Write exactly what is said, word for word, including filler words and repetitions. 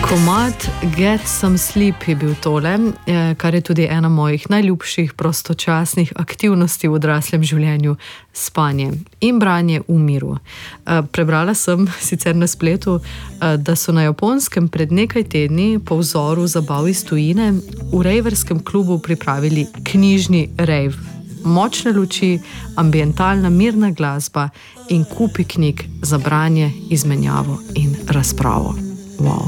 Komad Get Some Sleep je bil tole, kar je tudi ena mojih najljubših prostočasnih aktivnosti v odraslem življenju, spanje in branje v miru. Prebrala sem sicer na spletu, da so na Japonskem pred nekaj tedni po vzoru zabav iz tujine v rejverskem klubu pripravili knjižni rejv. Močne luči, ambientalna mirna glasba in kupi knjig za branje, izmenjavo in razpravo. Wow.